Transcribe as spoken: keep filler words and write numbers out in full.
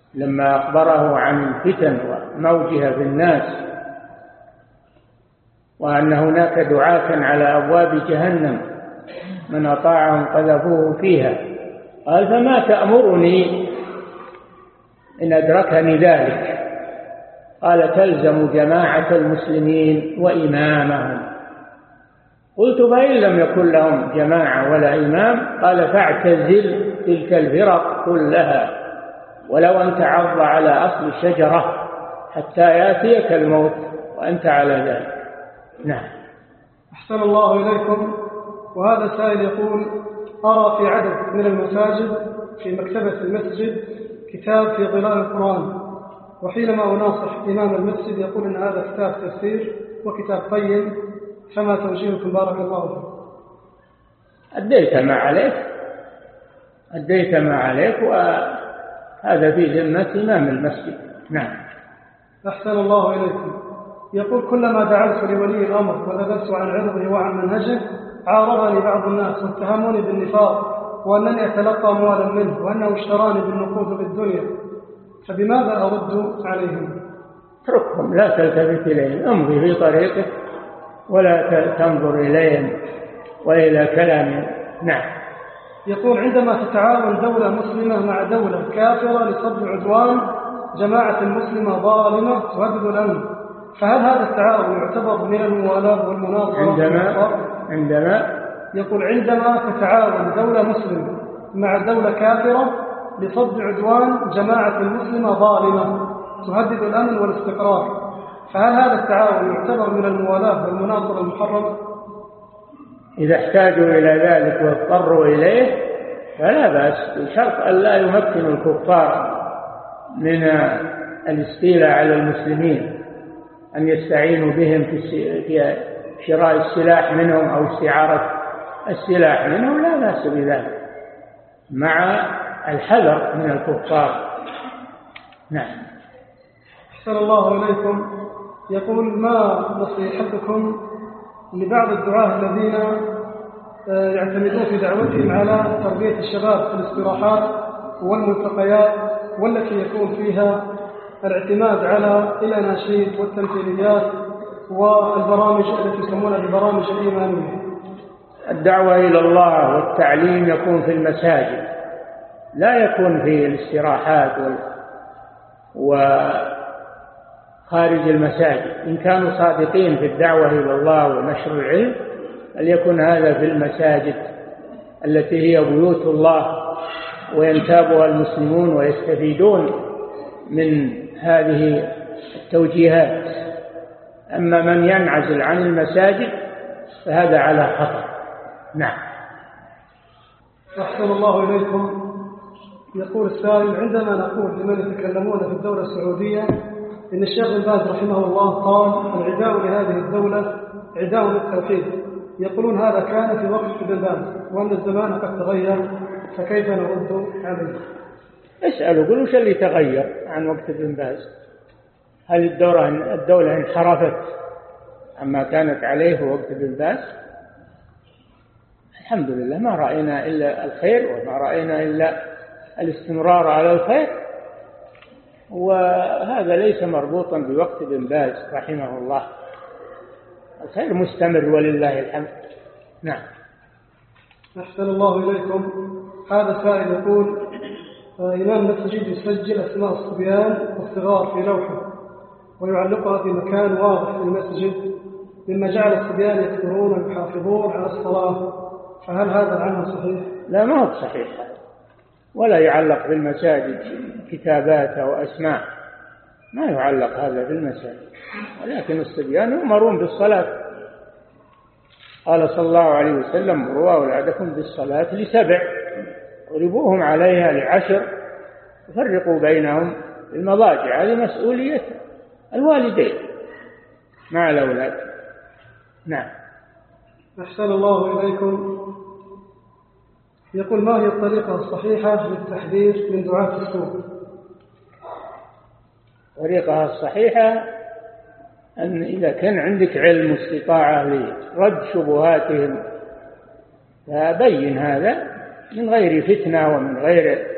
لما أخبره عن الفتن وموجها في الناس، وأن هناك دعاة على أبواب جهنم من أطاعهم قذفوه فيها، قال: فما تأمرني إن أدركني ذلك؟ قال: تلزم جماعة المسلمين وإمامهم. قلت: فإن لم يكن لهم جماعة ولا إمام؟ قال: فاعتزل تلك الفرق كلها ولو أن تعض على أصل الشجرة حتى يأتيك الموت وأنت على ذلك. نعم. أحسن الله إليكم. وهذا سائل يقول: أرى في عدد من المساجد في مكتبة المسجد كتاب في ظلال القرآن، وحينما أناصح إمام المسجد يقول إن هذا كتاب تفسير وكتاب قيم، فما توجيهكم بارك الله فيكم؟ أديت ما عليك أديت ما عليك وهذا في ذمة إمام المسجد. نعم. أحسن الله إليكم. يقول: كلما دعوت لولي الأمر وذبت عن عرضه وعن منهجه عارضني بعض الناس واتهموني بالنفاق وأنني أتلقى أموالا منه وأنه اشتراني بالنقود بالدنيا، فبماذا أرد عليهم؟ اتركهم، لا تلتفت إليهم، امضي في طريقك ولا تنظر إليهم وإلى كلامهم. نعم. يقول: عندما تتعاون دولة مسلمة مع دولة كافرة لصد عدوان جماعة مسلمة ظالمة تهدد الأمن، فهل هذا التعاون يعتبر من الموالاة والمناصرة؟ عندما عندما يقول: عندما تتعاون دولة مسلمة مع دولة كافرة لصد عدوان جماعة مسلمة ظالمة تهدد الأمن والاستقرار، فهل هذا التعاون يعتبر من الموالاة والمناصرة المحرمة؟ إذا احتاجوا إلى ذلك واضطروا إليه فلا بأس، بشرط أن لا يمكنوا الكفار من الاستيلاء على المسلمين، أن يستعينوا بهم في شراء السلاح منهم أو استعارة السلاح منهم، لا بأس بذلك مع الحذر من الكفار. نعم. أحسن الله إليكم. يقول: ما نصيحتكم لبعض الدعاة الذين يعتمدون في دعوتهم على تربية الشباب في الاستراحات والملتقيات، والتي يكون فيها الاعتماد على الأناشيد والتمثيليات والبرامج التي يسمونها البرامج الإيمانية؟ الدعوة إلى الله والتعليم يكون في المساجد، لا يكون في الاستراحات وخارج المساجد. إن كانوا صادقين في الدعوة إلى الله ونشر العلم فليكن هذا في المساجد التي هي بيوت الله وينتابها المسلمون ويستفيدون من هذه التوجيهات. أما من ينعزل عن المساجد فهذا على خطر. نعم. أحسن الله إليكم. يقول السائل: عندما نقول لمن يتكلمون في الدولة السعودية إن الشيخ بن باز رحمه الله قال العداء لهذه الدولة عداء للتوحيد، يقولون هذا كان في وقت ابن باز وأن الزمان قد تغير، فكيف نرد عليه؟ اسألوا، قلوا وش اللي تغير عن وقت ابن باز؟ هل الدولة الدولة انحرفت عما كانت عليه في وقت ابن باز؟ الحمد لله ما رأينا إلا الخير وما رأينا إلا الاستمرار على الخير، وهذا ليس مربوطا بوقت ابن باز رحمه الله، الخير مستمر ولله الحمد. نعم. أحسن الله إليكم. هذا سائل يقول: إمام المسجد يسجل أسماء الصبيان والصغار في لوحة ويعلقها في مكان واضح في المسجد، مما جعل الصبيان يكثرون ويحافظون على الصلاة، فهل هذا العمل صحيح؟ لا، ما هو صحيح، ولا يعلق في المساجد كتابات أو أسماء، ما يعلق هذا في المساجد، ولكن الصبيان يؤمرون بالصلاة. قال صلى الله عليه وسلم: مروا أولادكم بالصلاة لسبع وربوهم عليها لعشر وفرقوا بينهم المضاجع. هذه مسؤولية الوالدين مع الأولاد. نعم. أحسن الله إليكم. يقول: ما هي الطريقة الصحيحة للتحذير من دعاة السوء؟ الطريقة الصحيحة أن إذا كان عندك علم واستطاعة لرد شبهاتهم فبين هذا من غير فتنة ومن غير